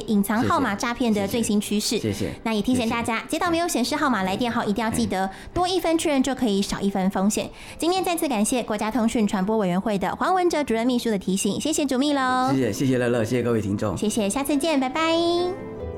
隐藏号码诈骗的最新趋势。 谢谢。 那也提醒大家，接到没有显示号码来电后，一定要记得多一分确认就可以少一分风险。今天再次感谢国家通讯传播委员会的黄文哲主任秘书的提醒，谢谢主秘喽。 谢谢乐乐，谢谢各位听众， 谢谢，下次见，拜拜。